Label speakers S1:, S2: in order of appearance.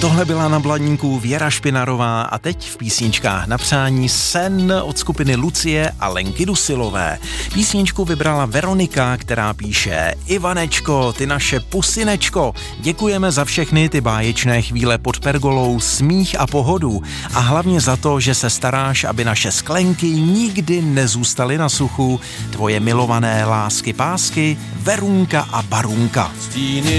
S1: Tohle byla na Bladníku Věra Špinarová a teď v písničkách na přání Sen od skupiny Lucie a Lenky Dusilové. Písničku vybrala Veronika, která píše: Ivanečko, ty naše pusinečko, děkujeme za všechny ty báječné chvíle pod pergolou, smích a pohodu a hlavně za to, že se staráš, aby naše sklenky nikdy nezůstaly na suchu. Tvoje milované lásky pásky, Verunka a Barunka.
S2: Stíny